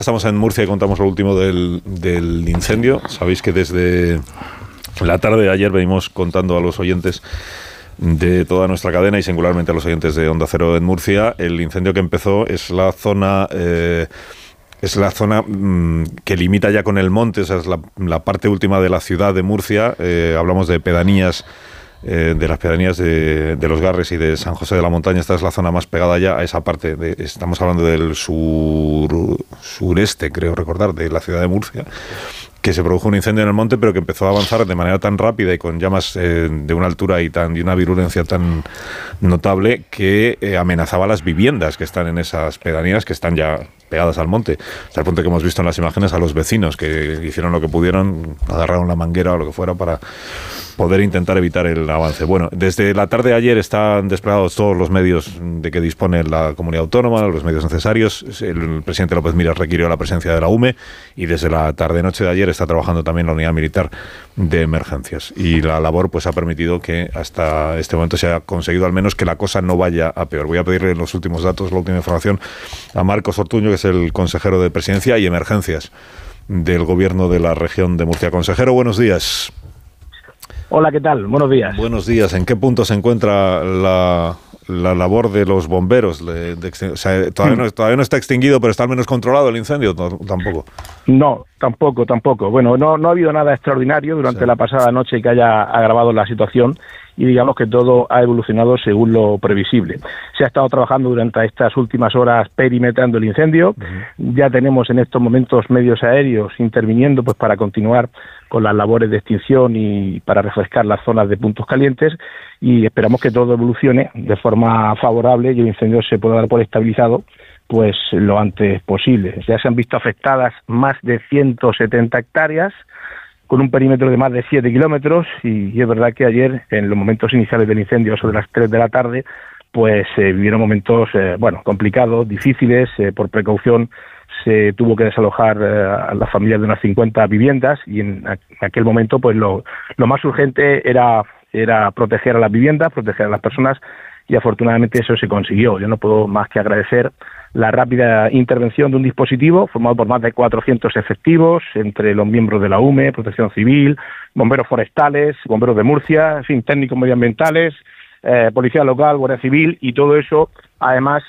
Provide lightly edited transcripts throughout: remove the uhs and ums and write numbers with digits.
Estamos en Murcia y contamos lo último del incendio. Sabéis que desde la tarde de ayer venimos contando a los oyentes de toda nuestra cadena y singularmente a los oyentes de Onda Cero en Murcia. El incendio que empezó es la zona que limita ya con el monte, esa es la parte última de la ciudad de Murcia. Hablamos de pedanías, de las pedanías de Los Garres y de San José de la Montaña. Esta es la zona más pegada ya a esa parte. Estamos hablando del sureste, creo recordar, de la ciudad de Murcia, que se produjo un incendio en el monte, pero que empezó a avanzar de manera tan rápida y con llamas de una altura y una virulencia tan notable que amenazaba las viviendas que están en esas pedanías, que están ya pegadas al monte, hasta el punto que hemos visto en las imágenes a los vecinos que hicieron lo que pudieron, agarraron la manguera o lo que fuera para poder intentar evitar el avance. Bueno, desde la tarde de ayer están desplegados todos los medios de que dispone la comunidad autónoma, los medios necesarios. El presidente López Miras requirió la presencia de la UME y desde la tarde-noche de ayer está trabajando también la unidad militar de emergencias. Y la labor pues ha permitido que hasta este momento se haya conseguido al menos que la cosa no vaya a peor. Voy a pedirle los últimos datos, la última información a Marcos Ortuño, que es el consejero de Presidencia y Emergencias del Gobierno de la región de Murcia. Consejero, buenos días. Hola, ¿qué tal? Buenos días. Buenos días. ¿En qué punto se encuentra la labor de los bomberos? O sea, todavía no está extinguido, pero está al menos controlado el incendio. Tampoco. No, tampoco. Bueno, no ha habido nada extraordinario durante la pasada noche que haya agravado la situación y digamos que todo ha evolucionado según lo previsible. Se ha estado trabajando durante estas últimas horas perimetrando el incendio. Ya tenemos en estos momentos medios aéreos interviniendo pues para continuar con las labores de extinción y para refrescar las zonas de puntos calientes, y esperamos que todo evolucione de forma favorable y el incendio se pueda dar por estabilizado pues lo antes posible. Ya se han visto afectadas más de 170 hectáreas con un perímetro de más de 7 kilómetros y es verdad que ayer, en los momentos iniciales del incendio, sobre las 3 de la tarde, pues vivieron momentos complicados, difíciles. Por precaución se tuvo que desalojar a las familias de unas 50 viviendas y en aquel momento pues lo más urgente era proteger a las viviendas, proteger a las personas, y afortunadamente eso se consiguió. Yo no puedo más que agradecer la rápida intervención de un dispositivo formado por más de 400 efectivos, entre los miembros de la UME, Protección Civil, bomberos forestales, bomberos de Murcia, en fin, técnicos medioambientales, policía local, guardia civil, y todo eso, además,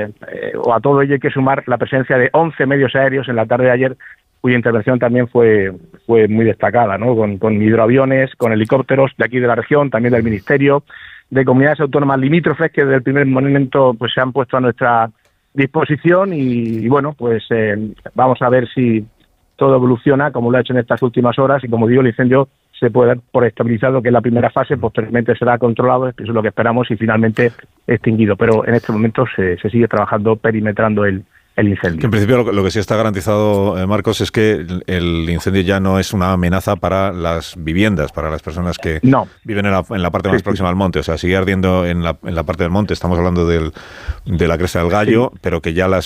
a todo ello hay que sumar la presencia de 11 medios aéreos en la tarde de ayer, cuya intervención también fue muy destacada, ¿no? Con hidroaviones, con helicópteros de aquí de la región, también del Ministerio, de comunidades autónomas limítrofes que desde el primer momento pues se han puesto a nuestra disposición y bueno, pues vamos a ver si todo evoluciona como lo ha hecho en estas últimas horas y, como digo, el incendio se puede dar por estabilizado, que es la primera fase, posteriormente será controlado, eso es lo que esperamos, y finalmente extinguido. Pero en este momento se sigue trabajando perimetrando el incendio. En principio lo que sí está garantizado, Marcos, es que el incendio ya no es una amenaza para las viviendas, para las personas que viven en la parte más próxima al monte. O sea, sigue ardiendo en la parte del monte, estamos hablando de la Cresta del Gallo, pero que ya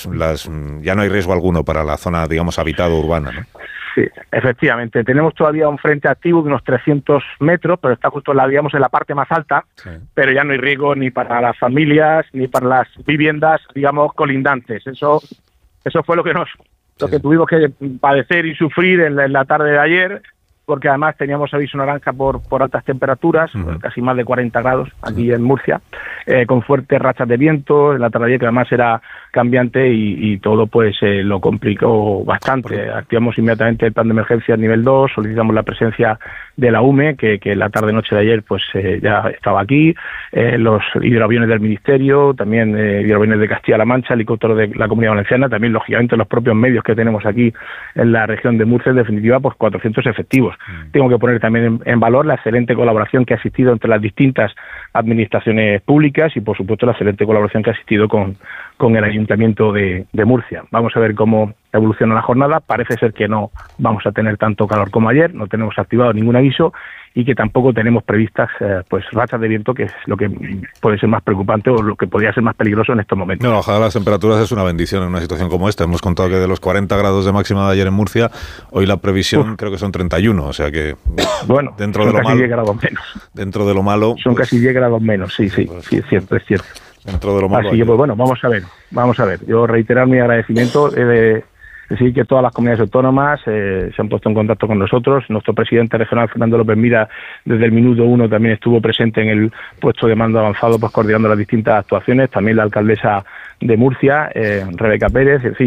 ya no hay riesgo alguno para la zona, digamos, habitada urbana, ¿no? Sí, efectivamente. Tenemos todavía un frente activo de unos 300 metros, pero está justo en la parte más alta, pero ya no hay riesgo ni para las familias ni para las viviendas, digamos, colindantes. Eso fue lo que tuvimos que padecer y sufrir en la tarde de ayer, porque además teníamos aviso naranja por altas temperaturas, casi más de 40 grados aquí en Murcia, con fuertes rachas de viento en la tarde de ayer, que además era cambiante y todo pues lo complicó bastante. Activamos inmediatamente el plan de emergencia nivel 2, solicitamos la presencia de la UME, que la tarde-noche de ayer pues ya estaba aquí, los hidroaviones del Ministerio, también hidroaviones de Castilla-La Mancha, helicópteros de la Comunidad Valenciana, también lógicamente los propios medios que tenemos aquí en la región de Murcia, en definitiva pues 400 efectivos. Tengo que poner también en valor la excelente colaboración que ha existido entre las distintas administraciones públicas y, por supuesto, la excelente colaboración que ha existido con el Ayuntamiento de Murcia. Vamos a ver cómo evoluciona la jornada. Parece ser que no vamos a tener tanto calor como ayer, no tenemos activado ningún aviso y que tampoco tenemos previstas pues rachas de viento, que es lo que puede ser más preocupante o lo que podría ser más peligroso en estos momentos. No, bajar las temperaturas es una bendición en una situación como esta. Hemos contado que de los 40 grados de máxima de ayer en Murcia, hoy la previsión creo que son 31, o sea que bueno, dentro de lo malo, 10 grados menos. Dentro de lo malo son pues, casi 10 grados menos, sí, es cierto. Dentro de lo malo. Así que pues bueno, vamos a ver. Yo reiterar mi agradecimiento. decir que todas las comunidades autónomas se han puesto en contacto con nosotros. Nuestro presidente regional, Fernando López Mira, desde el minuto 1 también estuvo presente en el puesto de mando avanzado, pues coordinando las distintas actuaciones. También la alcaldesa de Murcia, Rebeca Pérez, en fin.